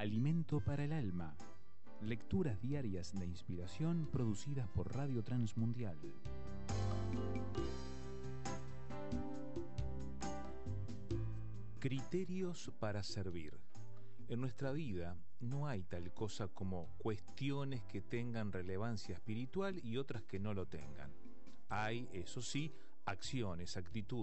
Alimento para el alma. Lecturas diarias de inspiración producidas por Radio Transmundial. Criterios para servir. En nuestra vida no hay tal cosa como cuestiones que tengan relevancia espiritual y otras que no lo tengan. Hay, eso sí, acciones, actitudes